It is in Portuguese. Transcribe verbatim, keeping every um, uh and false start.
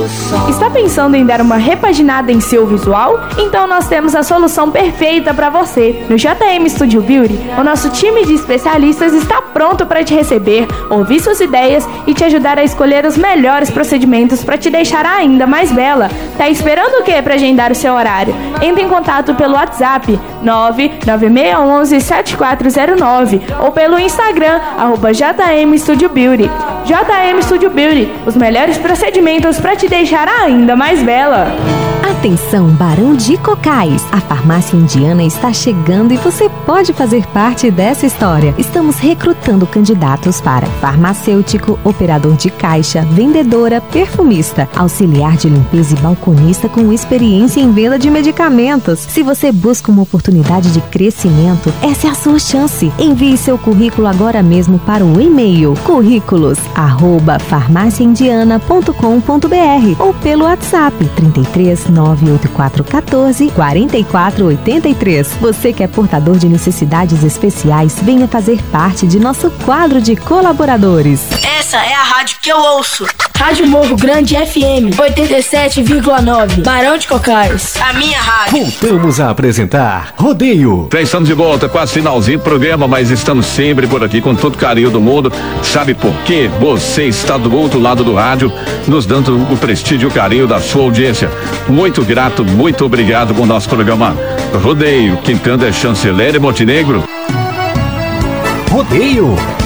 Está pensando em dar uma repaginada em seu visual? Então nós temos a solução perfeita para você. No J M Studio Beauty, o nosso time de especialistas está pronto para te receber, ouvir suas ideias e te ajudar a escolher os melhores procedimentos para te deixar ainda mais bela. Tá esperando o que para agendar o seu horário? Entre em contato pelo WhatsApp nove nove seis um um sete quatro zero nove ou pelo Instagram arroba J M Studio Beauty. J M Studio Beauty, os melhores procedimentos para te deixar ainda mais bela. Atenção, Barão de Cocais! A farmácia indiana está chegando e você pode fazer parte dessa história. Estamos recrutando candidatos para farmacêutico, operador de caixa, vendedora, perfumista, auxiliar de limpeza e balconista com experiência em venda de medicamentos. Se você busca uma oportunidade de crescimento, essa é a sua chance. Envie seu currículo agora mesmo para o e-mail currículos arroba farmácia indiana ponto com ponto b r ou pelo WhatsApp trinta e três nove oito quatro um quatro quatro quatro oito três. Você que é portador de necessidades especiais, venha fazer parte de nosso quadro de colaboradores. Essa é a rádio que eu ouço. Rádio Morro Grande F M oitenta e sete vírgula nove, Barão de Cocais. A minha rádio. Voltamos a apresentar Rodeio. Já estamos de volta, quase finalzinho do programa, mas estamos sempre por aqui com todo carinho do mundo. Sabe por quê? Você está do outro lado do rádio, nos dando o prestígio e o carinho da sua audiência. Muito grato, muito obrigado com o nosso programa Rodeio. Quem canta é Chanceler e Montenegro. Rodeio.